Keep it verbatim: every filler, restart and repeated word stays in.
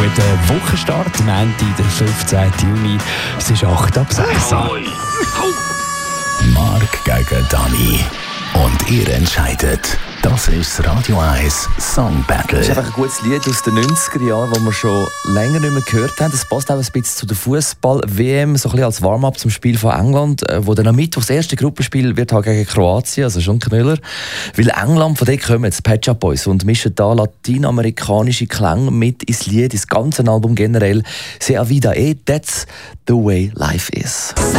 guten Wochenstart. Montag, der fünfzehnten Juni. Es ist acht ab sechs. Marc gegen Dani. Und ihr entscheidet. Das ist das Radio eins Song Battle. Das ist einfach ein gutes Lied aus den neunziger Jahren, das wir schon länger nicht mehr gehört haben. Das passt auch ein bisschen zu der Fußball-W M, so ein bisschen als Warm-up zum Spiel von England, wo dann am Mittwoch das erste Gruppenspiel wird halt gegen Kroatien, also schon Knüller. Weil England, von denen kommen jetzt Patch Up Boys und mischen da lateinamerikanische Klänge mit ins Lied, ins ganze Album generell. Sea vida, eh, that's the way life is.